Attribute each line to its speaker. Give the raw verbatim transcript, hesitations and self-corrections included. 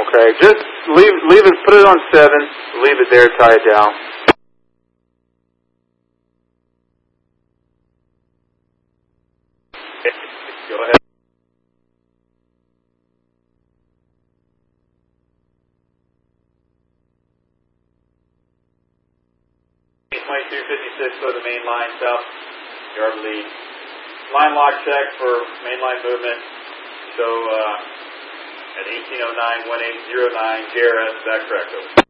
Speaker 1: Okay, just leave, leave it, put it on seven, leave it there, tie it down.
Speaker 2: Go ahead. twenty-two fifty-six for the main line, south yard lead. Line lock check for main line movement. So uh, at eighteen oh nine, eighteen oh nine, J R S, is that correct? Over.